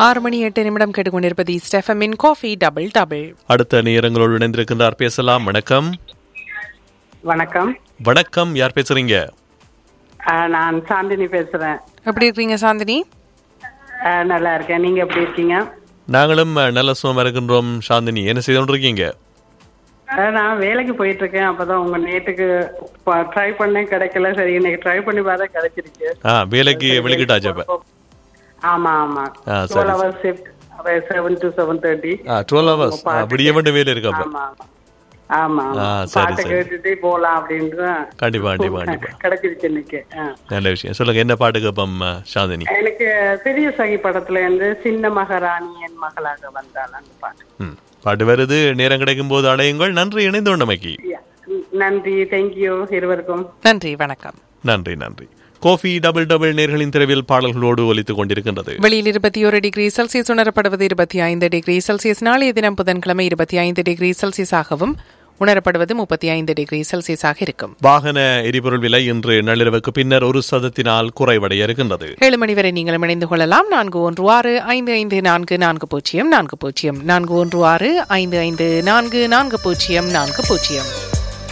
6:08 கேட்டுக்கொண்டிருப்பது ஸ்டெஃபமின் coffee double double. அடுத்த நேரங்களோடு இணைந்திருக்கின்றார், பேசலாம். வணக்கம். வணக்கம். வணக்கம், யார் பேசுறீங்க? நான் சாந்தினி பேசுறேன். எப்படி இருக்கீங்க சாந்தினி? நல்லா இருக்கேன். நீங்க எப்படி இருக்கீங்க? நாங்களும் நல்ல சுகமா இருக்கின்றோம். சாந்தினி, என்ன செய்து கொண்டிருக்கீங்க? நான் வேலைக்கு போயிட்டு இருக்கேன். அப்பதான் உங்க நேட்டுக்கு ட்ரை பண்ணேன், கிடைக்கல. சரி, இன்னைக்கு ட்ரை பண்ணி பார்த்தா கிடைச்சிருக்கு. வேலைக்கு வெளிக்கிட்டாச்சு. ஆமா ஆமா, 12 hours shift, 7 to 7:30. 12 hours விடிய வேண்டிய வேலை இருக்கு. அப்ப ஆமா ஆமா, பாட்டு கேட்டுட்டு போலாம் அப்படின்னு. கண்டிப்பா கண்டிப்பா கண்டிப்பா கிடைச்சிருச்சு இன்னைக்கு. நல்ல விஷயம். சொல்லுங்க, என்ன பாட்டு கேட்போம் சாந்தினி? எனக்கு பெரிய சகி படத்துல இருந்து சின்ன மகாராணி என் மகளாக வந்தாள் அந்த பாட்டு. பாட்டு வருது, நேரம் கிடைக்கும் போது அடையுங்கள். நன்றி, இணைந்து கொண்டமைக்கு நன்றி. தேங்க்யூ இருவருக்கும். நன்றி, வணக்கம். நன்றி நன்றி. காஃபி டபுள் டபுள் நேர்களின் திரைவில் பாடல்களோடு ஒலித்துக் கொண்டிருக்கின்றது. வெளியில் 21 டிகிரி செல்சியஸ் உணரப்படுவது, 25 டிகிரி செல்சியஸ். நாளைய தினம் புதன்கிழமை 25 டிகிரி செல்சியஸாகவும் உணரப்படுவது 35 டிகிரி செல்சியஸாக இருக்கும். வாகன எரிபொருள் விலை இன்று நள்ளிரவுக்கு பின்னர் 1% குறைவடைய இருக்கின்றது. 7 மணி வரை நீங்கள் இணைந்து கொள்ளலாம். 4165544040 41654440.